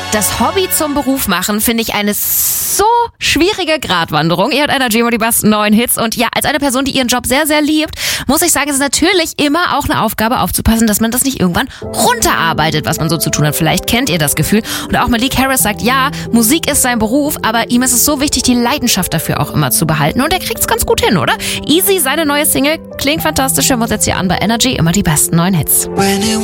Das Hobby zum Beruf machen, finde ich eine so schwierige Gratwanderung. Ihr hört Energy immer die besten neuen Hits. Und ja, als eine Person, die ihren Job sehr, sehr liebt, muss ich sagen, es ist natürlich immer auch eine Aufgabe aufzupassen, dass man das nicht irgendwann runterarbeitet, was man so zu tun hat. Vielleicht kennt ihr das Gefühl. Und auch Malik Harris sagt, ja, Musik ist sein Beruf, aber ihm ist es so wichtig, die Leidenschaft dafür auch immer zu behalten. Und er kriegt es ganz gut hin, oder? Easy, seine neue Single, klingt fantastisch. Hören wir uns jetzt hier an bei Energy, immer die besten neuen Hits.